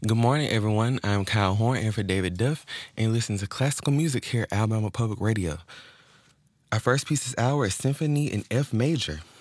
Good morning, everyone. I'm Kyle Horn and for David Duff, and listen to classical music here at Alabama Public Radio. Our first piece this hour is Symphony in F major